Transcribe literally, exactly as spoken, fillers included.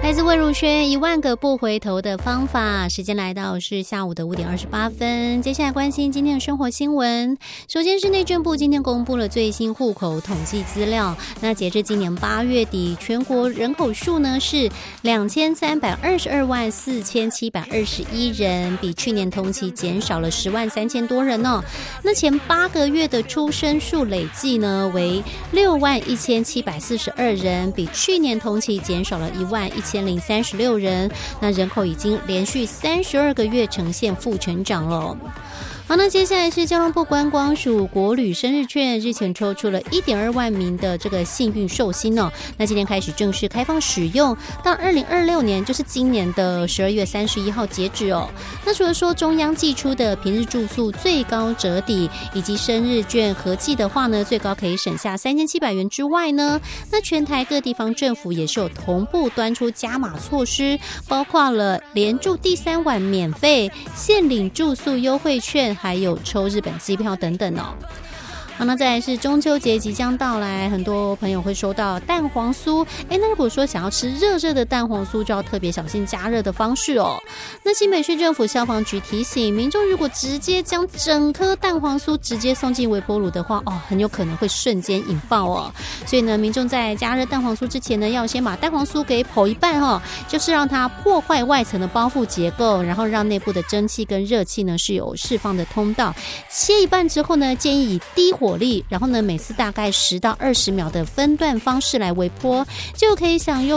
来自魏如萱一万个不回头的方法。时间来到是下午的五点二十八分，接下来关心今天的生活新闻。首先是内政部今天公布了最新户口统计资料，那截至今年八月底，全国人口数呢是两千三百二十二万四千七百二十一人，比去年同期减少了十万三千多人哦。那前八个月的出生数累计呢为六万一千七百四十二人，比去年同期减少了一万一千零三十六人，那人口已经连续三十二个月呈现负成长了。好，那接下来是交通部观光署国旅生日券，日前抽出了 一点二万名的这个幸运寿星哦。那今天开始正式开放使用，到二零二六年就是今年的十二月三十一号截止哦。那除了说中央寄出的平日住宿最高折抵以及生日券合计的话呢，最高可以省下三千七百元之外呢，那全台各地方政府也是有同步端出加码措施，包括了连住第三晚免费、现领住宿优惠券，还有抽日本机票等等哦。好，那再来是中秋节即将到来，很多朋友会收到蛋黄酥。哎，那如果说想要吃热热的蛋黄酥，就要特别小心加热的方式哦。那新北市政府消防局提醒民众，如果直接将整颗蛋黄酥直接送进微波炉的话，哦，很有可能会瞬间引爆哦。所以呢，民众在加热蛋黄酥之前呢，要先把蛋黄酥给剖一半哦，就是让它破坏外层的包覆结构，然后让内部的蒸汽跟热气呢是有释放的通道。切一半之后呢，建议以低火火力，然后呢，每次大概十到二十秒的分段方式来微波，就可以享用